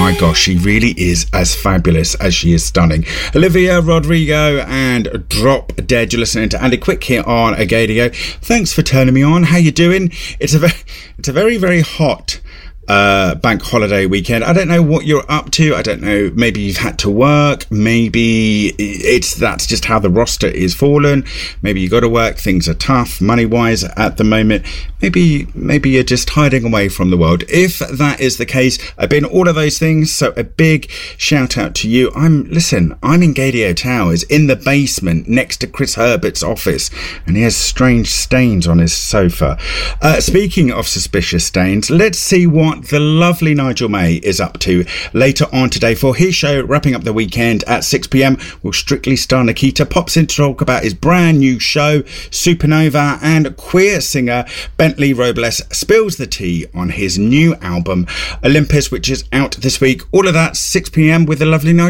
my gosh, she really is as fabulous as she is stunning. Olivia Rodrigo and Drop Dead. You're listening to Andy Quick here on Agadio. Thanks for turning me on. How you doing? It's a very, very hot bank holiday weekend. I don't know what you're up to. I don't know, maybe you've had to work, maybe that's just how the roster is fallen, maybe you got to work, things are tough money wise at the moment, maybe you're just hiding away from the world. If that is the case, I've been all of those things, so a big shout out to you. I'm in Gadio Towers in the basement next to Chris Herbert's office, and he has strange stains on his sofa. Speaking of suspicious stains, let's see what the lovely Nigel May is up to later on today for his show wrapping up the weekend at 6 p.m. Will Strictly Star Nikita pops in to talk about his brand new show Supernova, and queer singer Bentley Robles spills the tea on his new album Olympus, which is out this week. All of that 6 p.m. with the lovely Nigel